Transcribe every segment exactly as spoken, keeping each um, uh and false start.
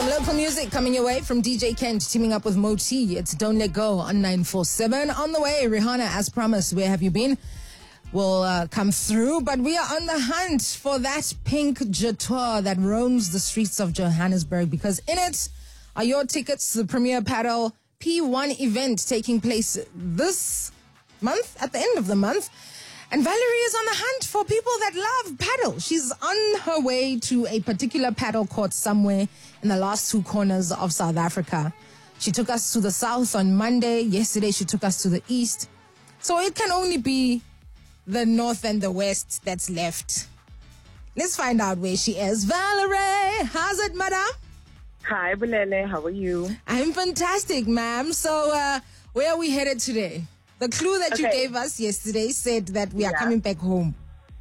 Local music coming your way from D J Kent teaming up with Moti. It's Don't Let Go on nine four seven. On the way, Rihanna, as promised, where have you been? Will uh, come through, but we are on the hunt for that pink Jetor that roams the streets of Johannesburg, because in it are your tickets to the Premier Paddle P one event taking place this month, at the end of the month. And Valerie is on the hunt for people that love paddle. She's on her way to a particular paddle court somewhere in the last two corners of South Africa. She took us to the south on Monday. Yesterday, she took us to the east. So it can only be the north and the west that's left. Let's find out where she is. Valerie, how's it, madam? Hi, Bulele. How are you? I'm fantastic, ma'am. So uh, where are we headed today? The clue that okay. you gave us yesterday said that we are yeah. coming back home.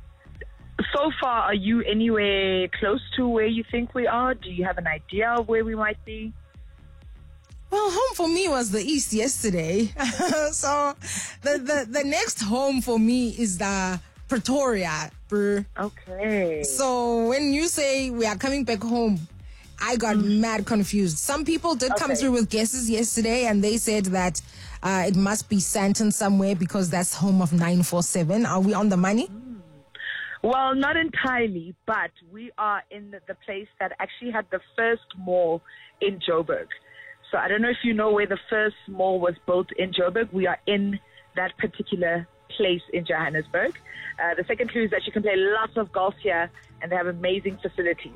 So far, are you anywhere close to where you think we are? Do you have an idea of where we might be? Well, home for me was the east yesterday. So the, the, the next home for me is the Pretoria. Okay. So when you say we are coming back home, I got mm. mad confused. Some people did okay. come through with guesses yesterday, and they said that uh, it must be Sandton somewhere because that's home of nine four seven. Are we on the money? Mm. Well, not entirely, but we are in the, the place that actually had the first mall in Joburg. So I don't know if you know where the first mall was built in Joburg. We are in that particular place in Johannesburg. Uh, the second clue is that you can play lots of golf here, and they have amazing facilities.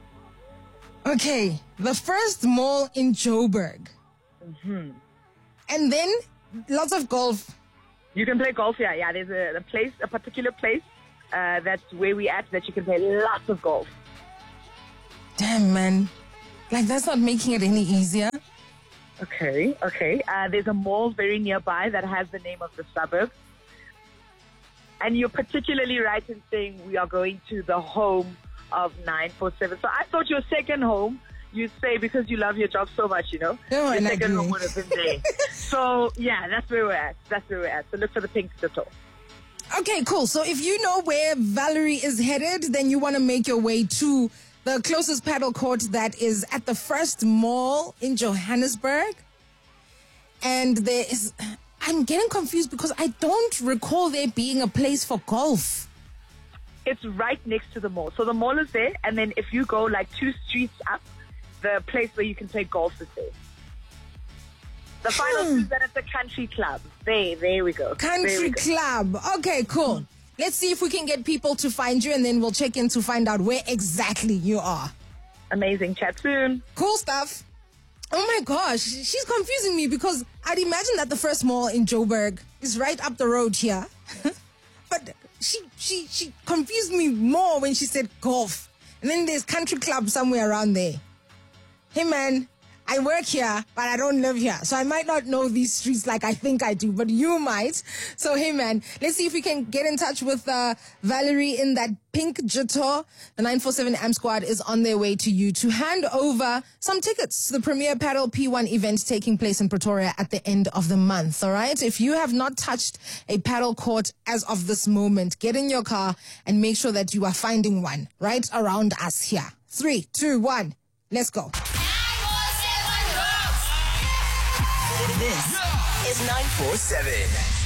Okay, the first mall in Joburg. Mm-hmm. And then lots of golf. You can play golf here. Yeah, there's a, a place, a particular place uh, that's where we at that you can play lots of golf. Damn, man. Like, that's not making it any easier. Okay, okay. Uh, there's a mall very nearby that has the name of the suburb. And you're particularly right in saying we are going to the home of nine four seven. So I thought your second home, you'd say, because you love your job so much, you know, no, your second home would have been there. So, yeah, that's where we're at. That's where we're at. So look for the pink Jetor. Okay, cool. So if you know where Valerie is headed, then you want to make your way to the closest paddle court that is at the first mall in Johannesburg. And there is, I'm getting confused because I don't recall there being a place for golf. It's right next to the mall. So the mall is there, and then if you go like two streets up, the place where you can play golf is there. The final hmm. is that it's a country club. There, there we go. Country we go. club. Okay, cool. Hmm. Let's see if we can get people to find you, and then we'll check in to find out where exactly you are. Amazing. Chat soon. Cool stuff. Oh my gosh, she's confusing me because I'd imagine that the first mall in Joburg is right up the road here. But she, she, she confused me more when she said golf. And then there's country club somewhere around there. Hey man, I work here, but I don't live here. So I might not know these streets like I think I do, but you might. So hey man, let's see if we can get in touch with uh, Valerie in that pink Jetor. The nine four seven A M Squad is on their way to you to hand over some tickets to the Premier Paddle P one event taking place in Pretoria at the end of the month, all right? If you have not touched a paddle court as of this moment, get in your car and make sure that you are finding one right around us here. Three, two, one, let's go. This is nine four seven.